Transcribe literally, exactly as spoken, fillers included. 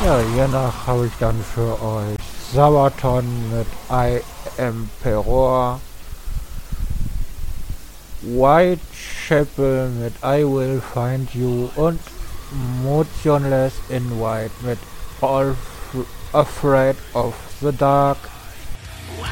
Ja, hiernach habe ich dann für euch Sabaton mit I Emperor, Whitechapel mit I Will Find You und Motionless in White mit All F Afraid of the Dark.